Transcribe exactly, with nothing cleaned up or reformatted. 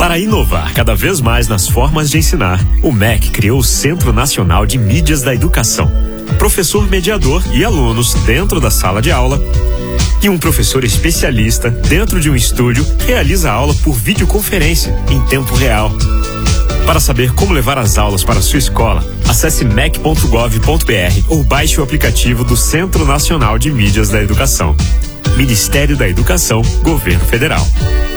Para inovar cada vez mais nas formas de ensinar, o M E C criou o Centro Nacional de Mídias da Educação. Professor mediador e alunos dentro da sala de aula e um professor especialista dentro de um estúdio realiza a aula por videoconferência em tempo real. Para saber como levar as aulas para a sua escola, acesse mec ponto gov ponto br ou baixe o aplicativo do Centro Nacional de Mídias da Educação. Ministério da Educação, Governo Federal.